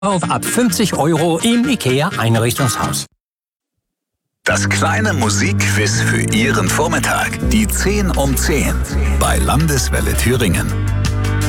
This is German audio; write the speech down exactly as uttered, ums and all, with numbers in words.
auf ab fünfzig Euro im IKEA-Einrichtungshaus. Das kleine Musikquiz für Ihren Vormittag. Die zehn um zehn bei Landeswelle Thüringen.